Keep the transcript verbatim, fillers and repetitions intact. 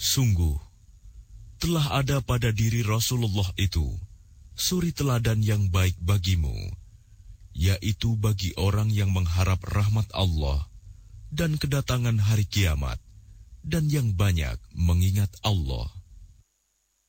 Sungguh, telah ada pada diri Rasulullah itu suri teladan yang baik bagimu, yaitu bagi orang yang mengharap rahmat Allah dan kedatangan hari kiamat, dan yang banyak mengingat Allah.